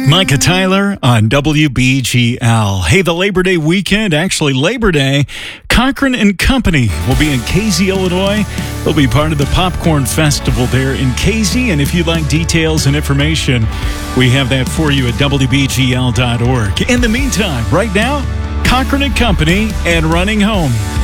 Micah Tyler on WBGL. Hey, the Labor Day weekend, actually Labor Day, Cochran and Company will be in Casey, Illinois. They'll be part of the Popcorn Festival there in Casey. And if you'd like details and information, we have that for you at WBGL.org. In the meantime, right now, Cochran and Company and Running Home.